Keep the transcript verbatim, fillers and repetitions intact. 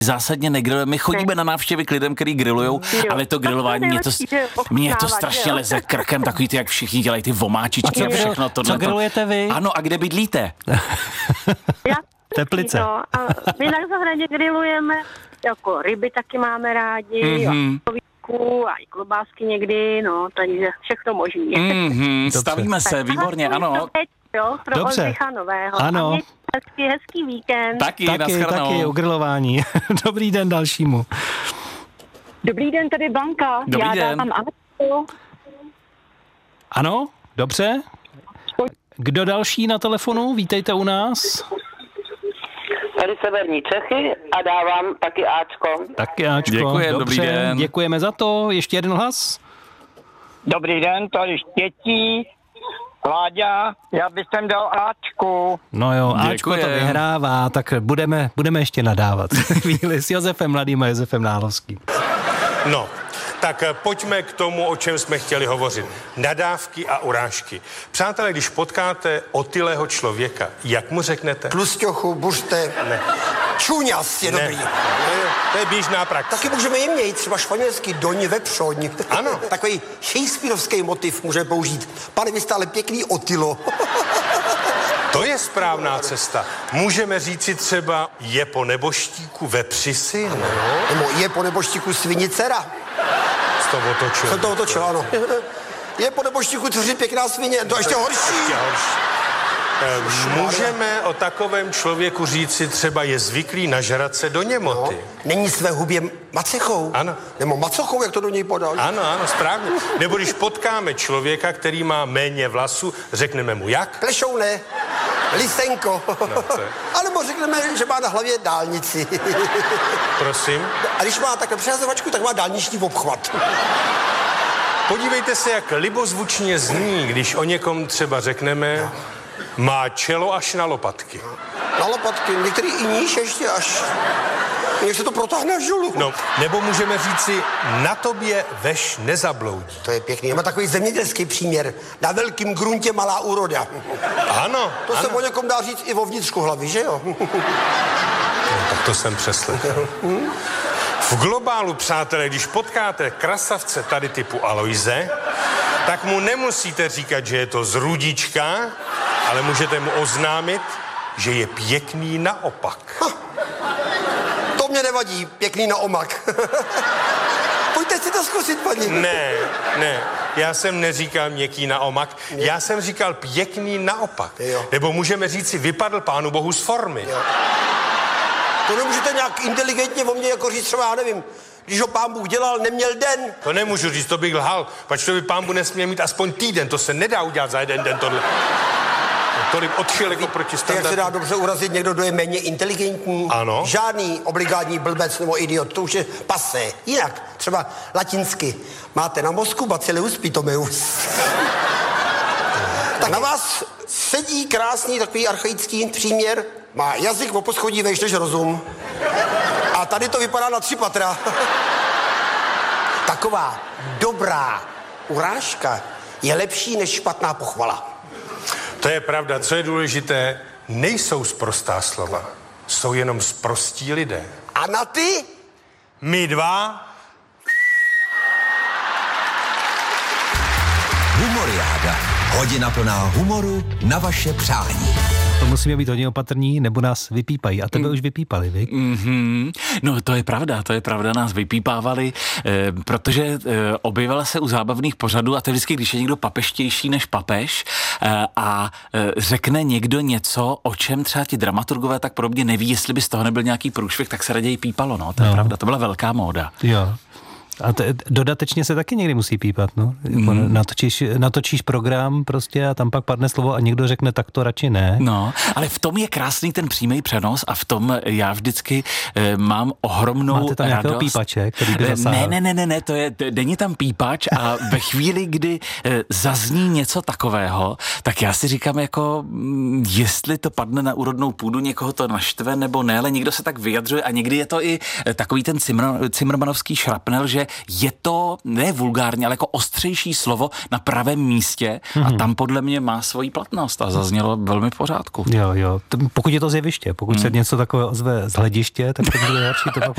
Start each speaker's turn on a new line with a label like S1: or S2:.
S1: zásadně negrilujeme. My chodíme na návštěvy k lidem, kteří grillujou, ale to grilování mě to, mě to strašně leze krkem, takový ty, jak všichni dělají ty vomáčičky a všechno tohle.
S2: Co grillujete vy?
S1: Ano, a kde bydlíte?
S3: Já
S2: Teplice.
S3: No, a my na zahradě grillujeme, jako ryby taky máme rádi, mm-hmm. a i klobásky někdy, no, takže všechno možný.
S1: Mm-hmm, stavíme se, výborně, ano.
S3: Jo, pro
S2: Dobře.
S3: Oldřicha Nového.
S2: Ano.
S3: A hezký, hezký víkend.
S1: Taky,
S2: Taky, taky, u grilování. Dobrý den dalšímu.
S4: Dobrý den, tady Blanka.
S1: Dobrý
S4: Já
S1: den.
S4: dávám Anetu.
S2: Ano, dobře. Kdo další na telefonu? Vítejte u nás.
S5: Tady severní Čechy a dávám taky Ačko.
S2: Taky Ačko.
S1: Děkujem,
S2: dobře,
S1: dobrý den.
S2: Děkujeme za to. Ještě jeden hlas.
S6: Dobrý den, tady Štětí, Láďa, já bych sem dal Ačku.
S2: No jo, Ačko to
S1: Děkujem.
S2: vyhrává, tak budeme, budeme ještě nadávat. Chvíli s Josefem Mladým a Josefem Nálovským.
S7: No, tak pojďme k tomu, o čem jsme chtěli hovořit. Nadávky a urážky. Přátelé, když potkáte otylého člověka, jak mu řeknete?
S8: Tlusťochu, buřte,
S7: Ne.
S8: čuňas je
S7: Ne.
S8: dobrý.
S7: To je, to je běžná praxe.
S8: Taky můžeme jim mějit, třeba španělský doň vepřoň.
S7: Ano.
S8: Takový shakespearovský motiv může použít. Pane, vy stále pěkný Otylo.
S7: To je správná cesta. Můžeme říci třeba je po neboštíku vepři syn.
S8: Nebo je po neboštíku svinicera.
S7: Z toho otočil.
S8: Co to otočilo, ano. Je po neboštíku tvoří pěkná svině, to ještě horší.
S7: Ještě horší. Eh, Můžeme o takovém člověku říci třeba je zvyklý nažrat se do němoty.
S8: No, není své hubě macechou.
S7: Ano.
S8: Nebo macochou, jak to do něj podal.
S7: Ano, ano, správně. Nebo když potkáme člověka, který má méně vlasů, řekneme mu jak?
S8: Plešouné, lisenko.
S7: No, to je-
S8: A nebo řekneme, že má na hlavě dálnici.
S7: Prosím.
S8: A když má takhle přehazovačku, tak má dálniční obchvat.
S7: Podívejte se, jak libozvučně zní, když o někom třeba řekneme, má čelo až na lopatky.
S8: Na lopatky, některý i níž ještě až... Jak se to protáhne až dolů.
S7: No, nebo můžeme říci, na tobě veš nezabloudí.
S8: To je pěkný. Má takový zemědělský příměr. Na velkým gruntě malá úroda.
S7: Ano,
S8: To
S7: ano.
S8: se o někom dá říct i o vnitřku hlavy, že jo?
S7: No, tak to jsem přeslechl. V globálu, přátelé, když potkáte krasavce tady typu Aloise, tak mu nemusíte říkat, že je to z Rudička, ale můžete mu oznámit, že je pěkný naopak.
S8: To mě nevadí, pěkný na omak. Pojďte si to zkusit, paní.
S7: Ne, ne, já jsem neříkal měkký na omak, já jsem říkal pěkný naopak.
S8: Jo.
S7: Nebo můžeme říci, vypadl pánu bohu z formy.
S8: Jo. To nemůžete nějak inteligentně o mně jako říct třeba, já nevím, když ho pán Bůh dělal, neměl den.
S7: To nemůžu říct, to bych lhal, pač to by pán Bůh nesměl mít aspoň týden, to se nedá udělat za jeden den tohle. Tolik odchylek oproti
S8: Jak se
S7: standardu.
S8: dá dobře urazit někdo, kdo je méně inteligentní?
S7: Ano.
S8: Žádný obligátní blbec nebo idiot, to už je pasé. Jinak, třeba latinsky. Máte na mozku bacillus pitomeus. Tak na vás sedí krásný takový archaický příměr. Má jazyk o poschodí vejš než rozum. A tady to vypadá na tři patra. Taková dobrá urážka je lepší než špatná pochvala.
S7: To je pravda, co je důležité, nejsou sprostá slova, jsou jenom sprostí lidé.
S8: A na ty?
S7: My dva.
S9: Humoriáda. Hodina plná humoru na vaše přání.
S2: To musíme být hodně opatrní, nebo nás vypípají. A tebe mm. už vypípali, vy?
S1: Mm-hmm. No to je pravda, to je pravda, nás vypípávali, eh, protože eh, objevila se u zábavných pořadů a to je vždycky, když je někdo papeštější než papež eh, a eh, řekne někdo něco, o čem třeba ti dramaturgové tak podobně neví, jestli by z toho nebyl nějaký průšvih, tak se raději pípalo, no, to je
S2: no.
S1: pravda, to byla velká móda.
S2: Jo. A te, dodatečně se taky někdy musí pípat, no. Mm. Natočíš, natočíš program prostě a tam pak padne slovo a někdo řekne, tak to radši ne.
S1: No, ale v tom je krásný ten přímý přenos a v tom já vždycky e, mám ohromnou
S2: Máte tam
S1: radost.
S2: nějakého pípače, který by zasáhl?
S1: Ne, ne, ne, ne, ne, to je, to, není tam pípač a ve chvíli, kdy e, zazní něco takového, tak já si říkám jako, m, jestli to padne na úrodnou půdu, někoho to naštve nebo ne, ale někdo se tak vyjadřuje a někdy je to i e, takový ten Cimr, cimrmanovský šrapnel, že je to, ne vulgárně, ale jako ostřejší slovo na pravém místě mm-hmm. a tam podle mě má svoji platnost a zaznělo velmi v pořádku.
S2: Jo, jo. Pokud je to zjeviště, pokud hmm. se něco takového ozve z hlediště, tak to bude horší. To pak